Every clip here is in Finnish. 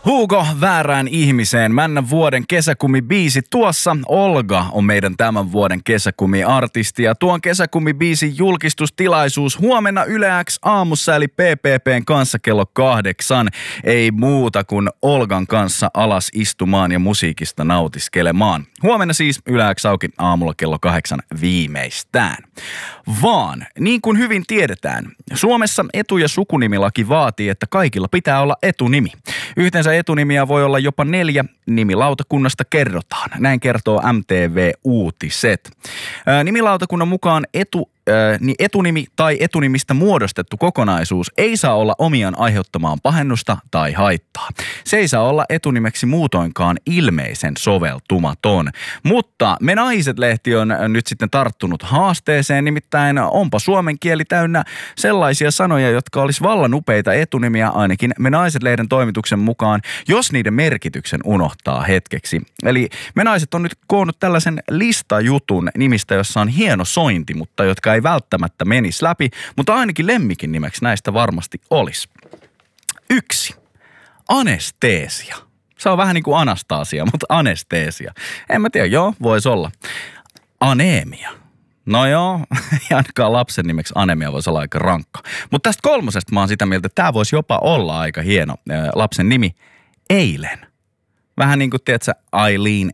Hugo väärään ihmiseen, männän vuoden kesäkumi-biisi. Tuossa Olga on meidän tämän vuoden kesäkumi-artisti ja tuon kesäkumi-biisin julkistustilaisuus huomenna Yle X aamussa eli PPPn kanssa kello 8. Ei muuta kuin Olgan kanssa alas istumaan ja musiikista nautiskelemaan. Huomenna siis Yle X auki aamulla kello 8 viimeistään. Vaan, niin kuin hyvin tiedetään, Suomessa etu- ja sukunimilaki vaatii, että kaikilla pitää olla etunimi. Yhteensä etunimiä voi olla jopa 4, nimilautakunnasta kerrotaan. Näin kertoo MTV Uutiset. Nimilautakunnan mukaan etunimi tai etunimistä muodostettu kokonaisuus ei saa olla omiaan aiheuttamaan pahennusta tai haittaa. Se ei saa olla etunimeksi muutoinkaan ilmeisen soveltumaton. Mutta Me Naiset-lehti on nyt sitten tarttunut haasteeseen, nimittäin onpa suomen kieli täynnä sellaisia sanoja, jotka olisi vallan upeita etunimiä, ainakin Me Naiset-lehden toimituksen mukaan, jos niiden merkityksen unohtaa hetkeksi. Eli Me Naiset on nyt koonnut tällaisen listajutun nimistä, jossa on hieno sointi, mutta jotka ei välttämättä menisi läpi, mutta ainakin lemmikin nimeksi näistä varmasti olisi. 1. Anesteesia. Se on vähän niin kuin Anastasia, mutta anesteesia. En mä tiedä, joo, voisi olla. Anemia. No joo, ainakaan lapsen nimeksi anemia voisi olla aika rankka. Mutta tästä 3. mä oon sitä mieltä, että tämä voisi jopa olla aika hieno lapsen nimi. Eilen. Vähän niin kuin, tiedätkö, Eileen,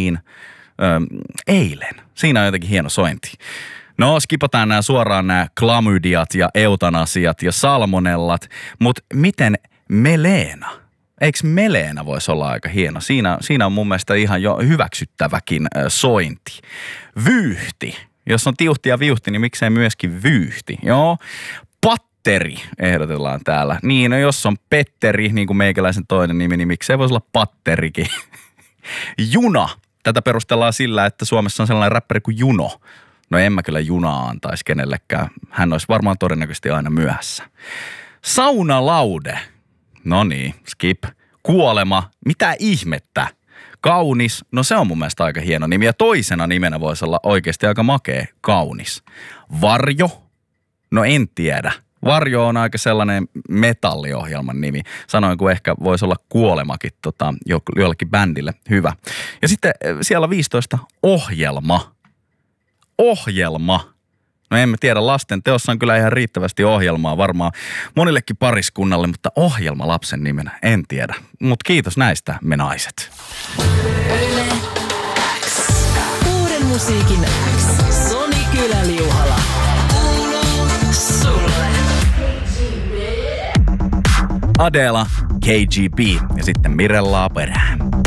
eilen. Siinä on jotenkin hieno sointi. No, skipataan suoraan nämä klamydiat ja eutanasiat ja salmonellat, mutta miten Melena? Eikö Melena voisi olla aika hieno? Siinä on mun mielestä ihan jo hyväksyttäväkin sointi. Vyyhti. Jos on tiuhti ja viuhti, niin miksei myöskin vyyhti? Joo. Patteri ehdotellaan täällä. Niin, no jos on Petteri, niin kuin meikäläisen toinen nimi, niin miksei voisi olla Patterikin? Juna. Tätä perustellaan sillä, että Suomessa on sellainen räppäri kuin Juno. No en mä kyllä junaa antaisi kenellekään. Hän olisi varmaan todennäköisesti aina myöhässä. Saunalaude. No niin, skip. Kuolema. Mitä ihmettä? Kaunis. No se on mun mielestä aika hieno nimi. Ja toisena nimenä voisi olla oikeasti aika makea. Kaunis. Varjo. No en tiedä. Varjo on aika sellainen metalliohjelman nimi. Sanoin, kun ehkä voisi olla kuolemakin jollekin bändille. Hyvä. Ja sitten siellä 15. Ohjelma. Ohjelma. No en mä tiedä, lasten teossa on kyllä ihan riittävästi ohjelmaa varmaan monillekin pariskunnalle, mutta ohjelma lapsen nimenä, en tiedä. Mutta kiitos näistä, Me Naiset. Yle X. Uuden musiikin X. Soni Kylä-Liuhala. Kuuluu sulle. Adela, KGB ja sitten Mirellaa perään.